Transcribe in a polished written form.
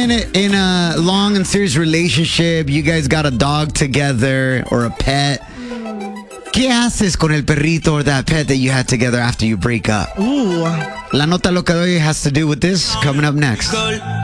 been in a long and serious relationship, you guys got a dog together or a pet, ¿qué haces con el perrito or that pet that you had together after you break up? Ooh. La nota loca de hoy has to do with this coming up next.